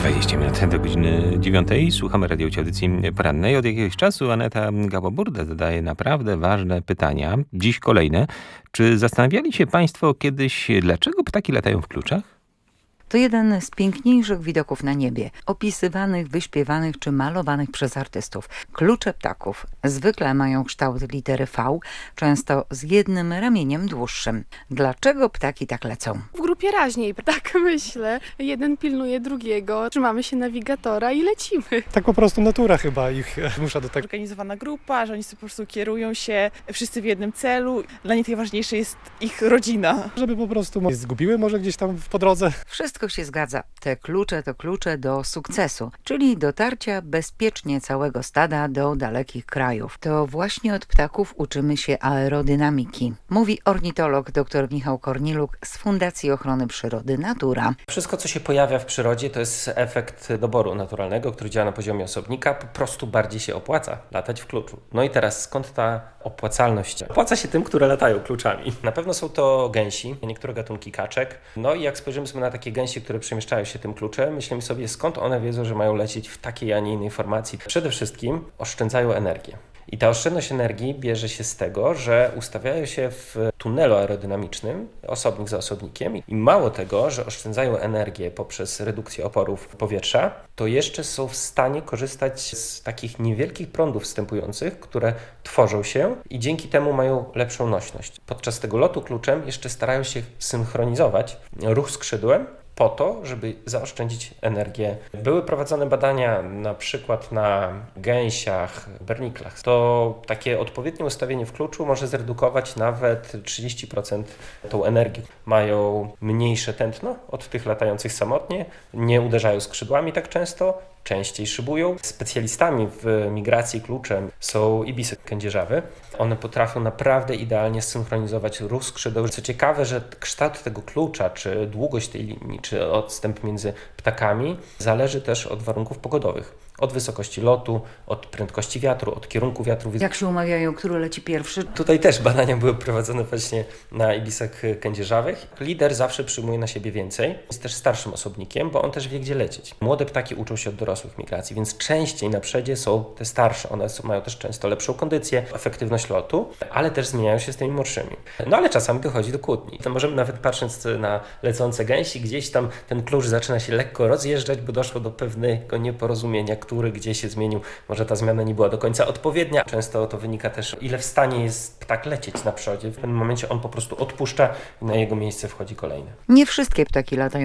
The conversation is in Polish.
20 minut do godziny 9. Słuchamy radiowej audycji porannej. Od jakiegoś czasu Aneta Gałąborda zadaje naprawdę ważne pytania. Dziś kolejne. Czy zastanawiali się Państwo kiedyś, dlaczego ptaki latają w kluczach? To jeden z piękniejszych widoków na niebie, opisywanych, wyśpiewanych czy malowanych przez artystów. Klucze ptaków zwykle mają kształt litery V, często z jednym ramieniem dłuższym. Dlaczego ptaki tak lecą? W grupie raźniej, tak myślę. Jeden pilnuje drugiego, trzymamy się nawigatora i lecimy. Tak po prostu natura chyba ich zmusza do tego. Zorganizowana grupa, że oni sobie po prostu kierują się wszyscy w jednym celu. Dla nich najważniejsze jest ich rodzina. Żeby po prostu nie zgubiły może gdzieś tam po drodze. Wszystko się zgadza. Te klucze to klucze do sukcesu, czyli dotarcia bezpiecznie całego stada do dalekich krajów. To właśnie od ptaków uczymy się aerodynamiki. Mówi ornitolog dr Michał Korniluk z Fundacji Ochrony Przyrody Natura. Wszystko, co się pojawia w przyrodzie, to jest efekt doboru naturalnego, który działa na poziomie osobnika. Po prostu bardziej się opłaca latać w kluczu. No i teraz skąd ta opłacalność? Opłaca się tym, które latają kluczami. Na pewno są to gęsi, niektóre gatunki kaczek. No i jak spojrzymy sobie na takie gęsi, które przemieszczają się tym kluczem, myślimy sobie, skąd one wiedzą, że mają lecieć w takiej, a nie innej formacji. Przede wszystkim oszczędzają energię. I ta oszczędność energii bierze się z tego, że ustawiają się w tunelu aerodynamicznym, osobnik za osobnikiem, i mało tego, że oszczędzają energię poprzez redukcję oporów powietrza, to jeszcze są w stanie korzystać z takich niewielkich prądów wstępujących, które tworzą się i dzięki temu mają lepszą nośność. Podczas tego lotu kluczem jeszcze starają się synchronizować ruch skrzydłem, po to, żeby zaoszczędzić energię. Były prowadzone badania na przykład na gęsiach, berniklach. To takie odpowiednie ustawienie w kluczu może zredukować nawet 30% tą energię. Mają mniejsze tętno od tych latających samotnie, nie uderzają skrzydłami tak często, częściej szybują. Specjalistami w migracji kluczem są ibisy kędzierzawe. One potrafią naprawdę idealnie synchronizować ruch skrzydeł. Co ciekawe, że kształt tego klucza, czy długość tej linii, czy odstęp między ptakami zależy też od warunków pogodowych. Od wysokości lotu, od prędkości wiatru, od kierunku wiatru. Jak się umawiają, który leci pierwszy? Tutaj też badania były prowadzone właśnie na ibisach kędzierzawych. Lider zawsze przyjmuje na siebie więcej. Jest też starszym osobnikiem, bo on też wie, gdzie lecieć. Młode ptaki uczą się od dorosłych migracji, więc częściej na przedzie są te starsze. One mają też często lepszą kondycję, efektywność lotu, ale też zmieniają się z tymi młodszymi. No ale czasami dochodzi do kłótni. To możemy nawet patrząc na lecące gęsi, gdzieś tam ten klucz zaczyna się lekko rozjeżdżać, bo doszło do pewnego nieporozumienia, który gdzieś się zmienił. Może ta zmiana nie była do końca odpowiednia. Często to wynika też, ile w stanie jest ptak lecieć na przodzie. W pewnym momencie on po prostu odpuszcza i na jego miejsce wchodzi kolejny. Nie wszystkie ptaki latają